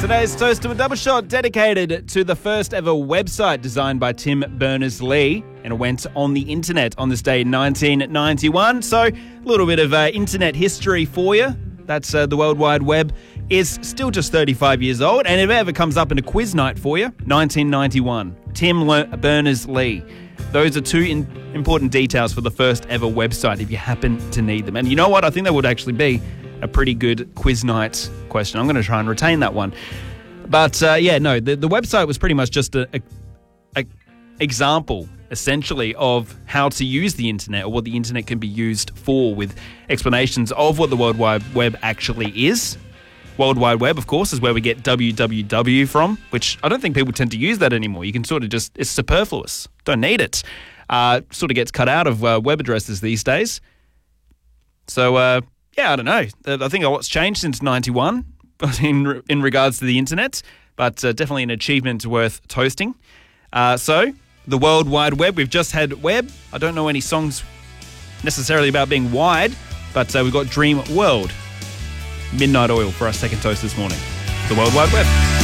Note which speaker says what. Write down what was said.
Speaker 1: Today's Toast to a Double Shot dedicated to the first ever website designed by Tim Berners-Lee, and it went on the internet on this day in 1991. So a little bit of internet history for you. That's the World Wide Web is still just 35 years old, and if it ever comes up in a quiz night for you, 1991, Tim Berners-Lee. Those are two important details for the first ever website if you happen to need them. And you know what? I think that would actually be a pretty good quiz night question. I'm going to try and retain that one. But the website was pretty much just a example, essentially, of how to use the internet or what the internet can be used for, with explanations of what the World Wide Web actually is. World Wide Web, of course, is where we get www from, which I don't think people tend to use that anymore. You can sort of just, it's superfluous. Don't need it. Sort of gets cut out of web addresses these days. So, I don't know. I think a lot's changed since 91 in regards to the internet, but definitely an achievement worth toasting. So, the World Wide Web, we've just had Web. I don't know any songs necessarily about being wide, but we've got Dream World. Midnight Oil for our second toast this morning. The World Wide Web.